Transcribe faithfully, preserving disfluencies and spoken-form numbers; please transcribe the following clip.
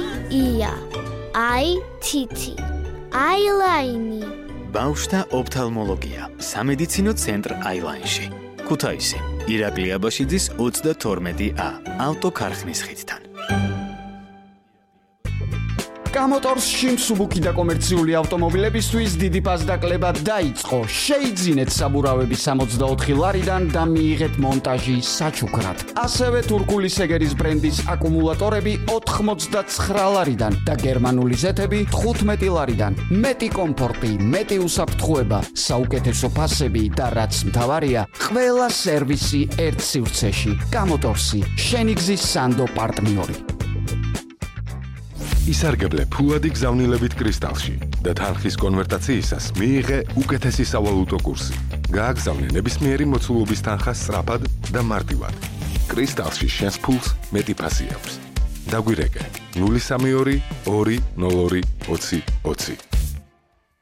ია, აი თითი, აილაინი. ბავშვთა ოფთალმოლოგია, სამედიცინო ცენტრ აილაინში. ქუთაისი, ირაკლი აბაშიძის ოცდათორმეტი ა, ავტოქარხნის ხიდთან. გამოტორსში მსუბუქი და კომერციული ავტომობილებისთვის დიდი პასდაკლება დაიწყო. შეიძინეთ საბურავები სამოცდაოთხი ლარიდან და მიიღეთ მონტაჟი საჩუქრად. ასევე თურქული სეგერის ბრენდის აკუმულატორები ოთხმოცდაცხრა ლარიდან და გერმანული ზეთები თხუთმეტი ლარიდან. მეტი კომფორტი, მეტი უსაფრთხოება, საუკეთესო ფასები და რაც მთავარია, ყველა სერვისი ერთ სივრცეში. გამოტორსი, შენი გზის სანდო პარტნიორი. ისარგებლე ფულადი გზავნილებით კრისტალში და თანხის კონვერტაციისას მიიღე უკეთესი სავალუტო კურსი. გააგზავნე ნებისმიერი მოცულობის თანხა სწრაფად და მარტივად. კრისტალში შენს ფულს მეტი ფასი აქვს. დაგვირეკე ნული სამი ორი ორი ნულ ორი ოცი ოცი.